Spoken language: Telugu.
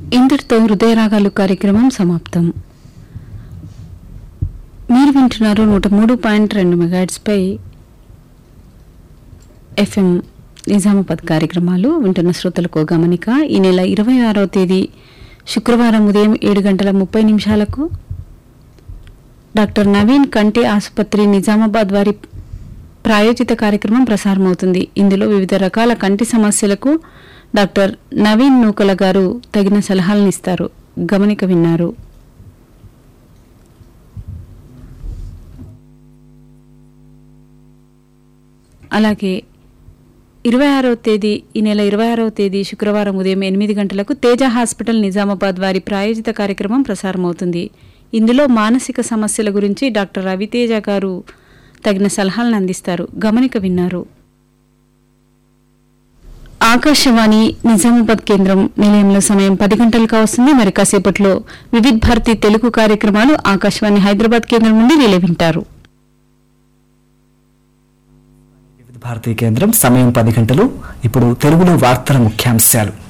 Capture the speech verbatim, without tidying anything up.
ఇంతటితో హృదయరాగాలు కార్యక్రమం సమాప్తం. మీరు వింటున్నారు నూట మూడు పాయింట్ రెండు మెగాహెర్ట్జ్పై ఎఫ్ఎం నిజామాబాద్ కార్యక్రమాలు. వింటున్న శ్రోతలకు గమనిక. ఈ నెల ఇరవై ఆరవ తేదీ శుక్రవారం ఉదయం ఏడు గంటల ముప్పై నిమిషాలకు డాక్టర్ నవీన్ కంటి ఆసుపత్రి నిజామాబాద్ వారి ప్రాయోజిత కార్యక్రమం ప్రసారమవుతుంది. ఇందులో వివిధ రకాల కంటి సమస్యలకు డాక్టర్ నవీన్ నూకల గారు తగిన సలహాలను ఇస్తారు. గమనిక విన్నారు. అలాగే ఇరవై ఆరవ తేదీ ఈ నెల ఇరవై ఆరవ తేదీ శుక్రవారం ఉదయం ఎనిమిది గంటలకు తేజ హాస్పిటల్ నిజామాబాద్ వారి ప్రాయోజిత కార్యక్రమం ప్రసారమవుతుంది. ఇందులో మానసిక సమస్యల గురించి డాక్టర్ రవితేజ గారు తగిన సలహాలను అందిస్తారు. గమనిక విన్నారు. ఆకాశవాణి నిజామాబాద్ కేంద్రం నిలయంలో సమయం పది గంటలకు వస్తుంది. మరి కాసేపట్లో వివిధ్ భారతి తెలుగు కార్యక్రమాలు ఆకాశవాణి హైదరాబాద్ కేంద్రం నుండి రిలే వింటారు. వివిధ భారతి కేంద్రం సమయం పది గంటలు. ఇప్పుడు తెలుగులో వార్తల ముఖ్యాంశాలు.